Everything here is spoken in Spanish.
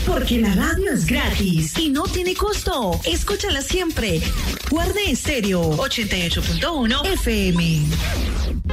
Porque la radio es gratis y no tiene costo. Escúchala siempre. Guarde Estéreo 88.1 FM.